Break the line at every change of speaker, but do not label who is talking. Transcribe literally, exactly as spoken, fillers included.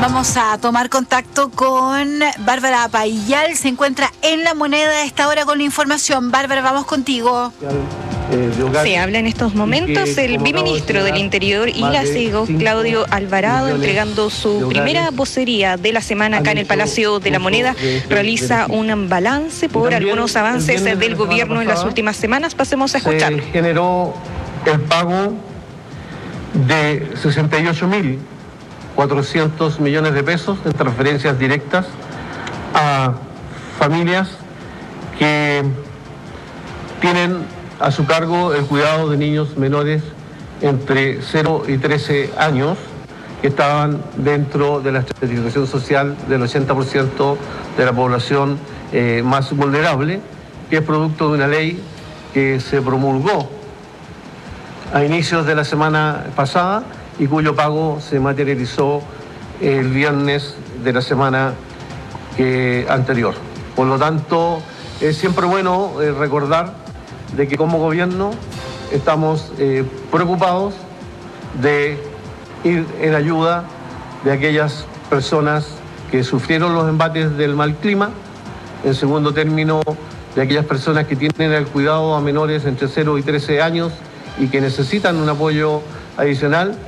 Vamos a tomar contacto con Bárbara Payal, se encuentra en La Moneda a esta hora con la información. Bárbara, vamos contigo.
Se habla en estos momentos el biministro del Interior y la CEGO, Claudio Alvarado, entregando su primera vocería de la semana acá en el Palacio de La Moneda. Realiza un balance por algunos avances del gobierno en las últimas semanas. Pasemos a escucharlo.
Se generó el pago de sesenta y ocho mil cuatrocientos millones de pesos en transferencias directas a familias que tienen a su cargo el cuidado de niños menores entre cero y trece años que estaban dentro de la estratificación social del ochenta por ciento de la población eh, más vulnerable, que es producto de una ley que se promulgó a inicios de la semana pasada y cuyo pago se materializó el viernes de la semana eh, anterior. Por lo tanto, es siempre bueno eh, recordar de que como gobierno estamos eh, preocupados de ir en ayuda de aquellas personas que sufrieron los embates del mal clima, en segundo término, de aquellas personas que tienen el cuidado a menores entre cero y trece años y que necesitan un apoyo adicional.